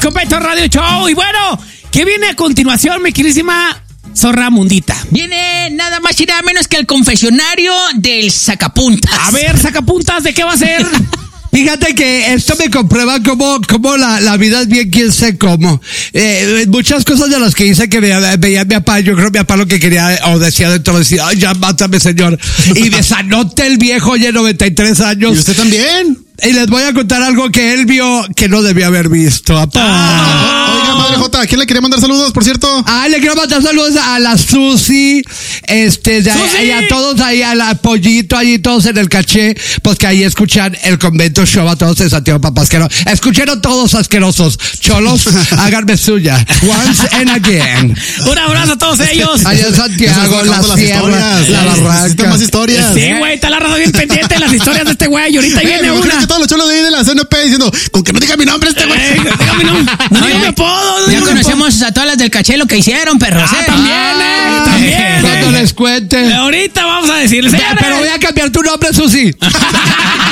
Checo Radio Show. Y bueno, ¿qué viene a continuación, mi queridísima zorra mundita? Viene nada más y nada menos que el confesionario del sacapuntas. A ver, sacapuntas, ¿de qué va a ser? Fíjate que esto me comprueba cómo la vida es bien quien sé cómo. Muchas cosas de las que hice que veía mi papá, yo creo que mi papá lo que quería o decía dentro, decía, ay, ya mátame, señor. Y desanote el viejo, oye, 93 años. ¿Y usted también? Y les voy a contar algo que él vio que no debía haber visto. Oiga, Madre Jota, ¿a quién le quería mandar saludos, por cierto? Le quiero mandar saludos a la Susi, y a todos ahí, a la Pollito, allí todos en el caché, pues que ahí escuchan el Convento Show, a todos de Santiago Papasquero. Escucharon todos asquerosos, cholos, háganme suya. Once and again. Un abrazo a todos ellos. Allá en Santiago, la sierra, la barranca. Más historias. Sí, güey, está la raza bien pendiente de las historias de este güey. Y ahorita viene una. Todos los cholos de ahí de la CNP diciendo, con que no diga mi nombre este güey. Diga mi nombre. No diga mi apodo. Ya conocemos a todas las del caché lo que hicieron, perros. También. Cuando les cuente. Ahorita vamos a decirles. Pero voy a cambiar tu nombre, Susi.